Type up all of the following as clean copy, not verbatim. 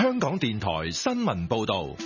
香港電台新聞報道。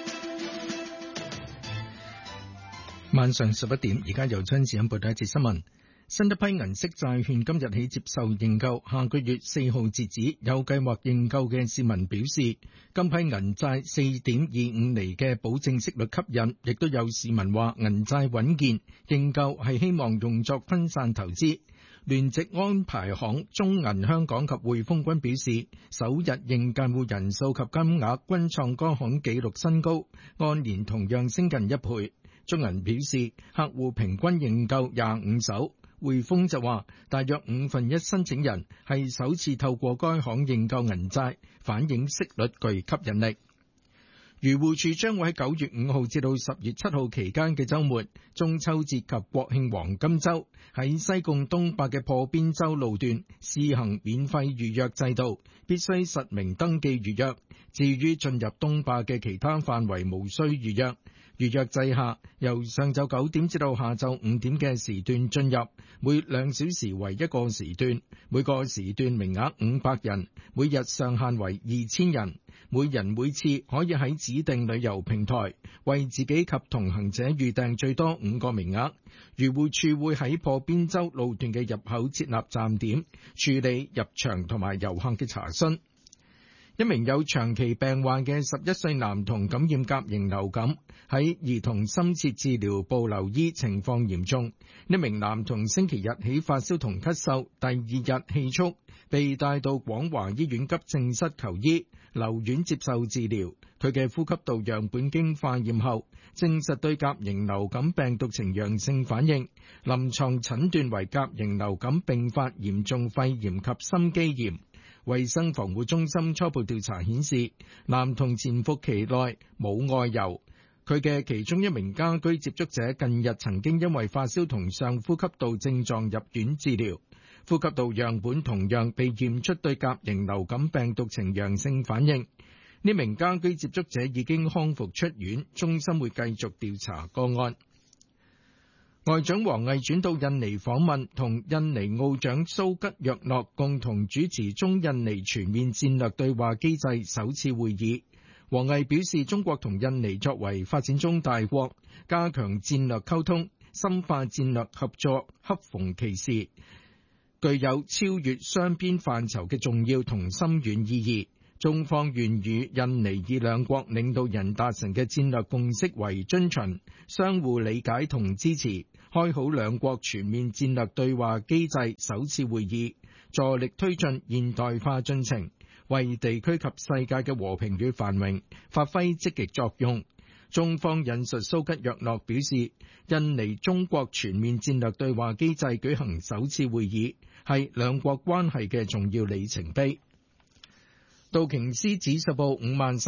晚上11點，而家由張子欣報道一節新聞。新一批銀色債券今日起接受認購，下個月4號截止。有計劃認購嘅市民表示，今批銀債4.25厘嘅保證息率吸引，亦都有市民話銀債穩健，認購係希望用作分散投資。聯席安排行中銀香港及匯豐均表示，首日認購戶人數及金額均創該行紀錄新高，按年同樣升近1倍。中銀表示，客戶平均認購25手。匯豐就話，大約1/5申請人係首次透過該行認購銀債，反映息率具吸引力。漁護署將會喺9月5號至到10月7號期間嘅週末、中秋節及國慶黃金週，喺西貢東壩嘅破邊洲路段試行免費預約制度，必須實名登記預約。至於進入東壩嘅其他範圍，無需預約。預約制下，由上晝9點至到下晝5點嘅時段進入，每2小時為1個時段，每個時段名額500人，每日上限為2000人，每人每次可以喺指定旅遊平台為自己及同行者預訂最多5個名額。漁護署會喺破邊洲路段嘅入口設立站點，處理入場同埋遊客嘅查詢。一名有長期病患嘅11歲男童感染甲型流感，喺兒童深切治療部留醫，情況嚴重。呢名男童星期日起發燒同咳嗽，第2日氣促，被帶到廣華醫院急症室求醫，留院接受治療。佢嘅呼吸道樣本經化驗後，證實對甲型流感病毒呈陽性反應，臨床診斷為甲型流感併發嚴重肺炎及心肌炎。衛生防護中心初步調查顯示，男童潛伏期內冇外遊。佢嘅其中一名家居接觸者近日曾經因為發燒同上呼吸道症狀入院治療，呼吸道樣本同樣被驗出對甲型流感病毒呈陽性反應。呢名家居接觸者已經康復出院，中心會繼續調查個案。外長王毅轉到印尼訪問，同印尼澳長蘇吉若諾共同主持中印尼全面戰略對話機制首次會議。王毅表示，中國同印尼作為發展中大國，加強戰略溝通、深化戰略合作，恰逢其時，具有超越雙邊範疇嘅重要同深遠意義。中方願與印尼以兩國領導人達成嘅戰略共識為遵循，相互理解同支持，開好兩國全面戰略對話機制首次會議，助力推進現代化進程，為地區及世界嘅和平與繁榮發揮積極作用。中方引述蘇吉若諾表示，印尼中國全面戰略對話機制舉行首次會議，係兩國關係嘅重要里程碑。道瓊斯指數報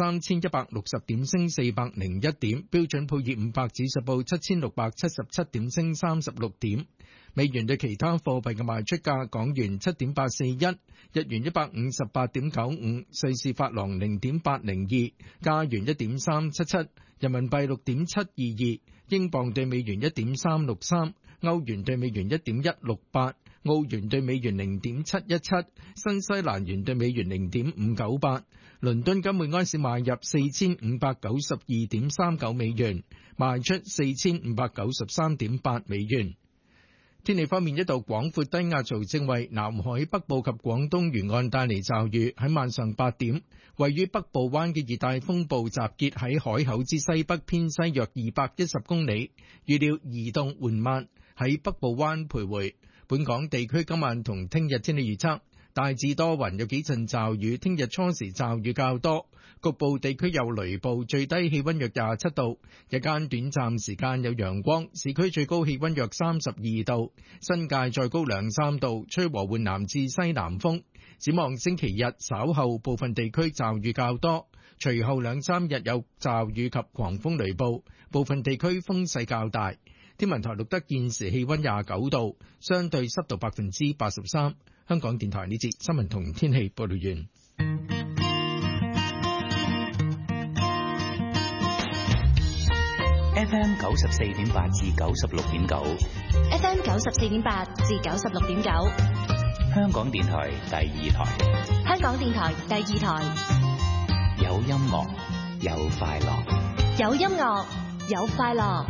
53,160點，升401點；標準普爾500指數報7,677點，升36點。美元對其他貨幣嘅賣出價：港元7.841，日元158.95，瑞士法郎0.802，加元1.377，人民幣6.722，英鎊對美元1.363，歐元對美元1.168。澳元對美元0.717，新西蘭元對美元0.598，倫敦金每安士買入4592.39美元，賣出4593.8美元。天氣方面，一道廣闊低壓槽正為南海北部及廣東沿岸帶嚟驟雨。喺晚上8點，位於北部灣嘅熱帶風暴集結喺海口之西北偏西約210公里，預料移動緩慢，喺北部灣徘徊。本港地區今晚同聽日天氣預測，大致多雲，有幾陣驟雨。聽日初時驟雨較多，局部地區有雷暴，最低氣溫約27度，日間短暫時間有陽光，市區最高氣溫約32度，新界再高2-3度，吹和緩南至西南風。展望星期日稍後部分地區驟雨較多，隨後2-3日有驟雨及狂風雷暴，部分地區風勢較大。天文台錄得現時氣溫29度，相對濕度83%。香港電台呢節新聞同天氣報道完。 FM 94.8至96.9 ，FM 94.8至96.9， 香港電台第二台。 香港電台第二台。 有音樂，有快樂。 有音樂，有快樂。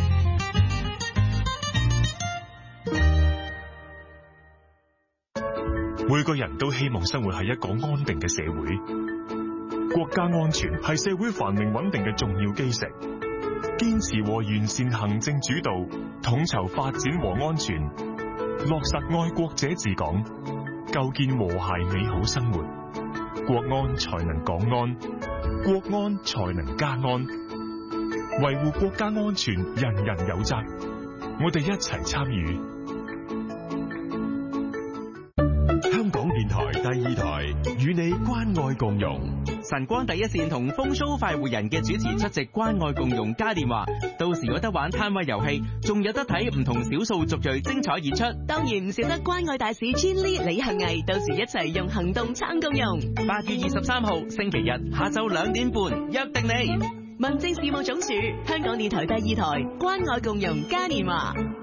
每個人都希望生活喺一個安定嘅社會，國家安全係社會繁榮穩定嘅重要基石。堅持和完善行政主導，統籌發展和安全，落實愛國者治港，構建和諧美好生活，國安才能港安，國安才能家安。維護國家安全，人人有責，我哋一齊參與。 香港電台第二台與你關愛共融。 晨光第一線同風騷快活人嘅主持出席關愛共融嘉年華，到時有得玩攤位遊戲，仲有得睇唔同少數族裔精彩演出。 當然唔少得關愛大使 Chinny 李幸毅，到時一齊用行動撐共融。 8月23號星期日下晝2點半，約定你。 民政事務總署、香港電台第二台關愛共融嘉年華。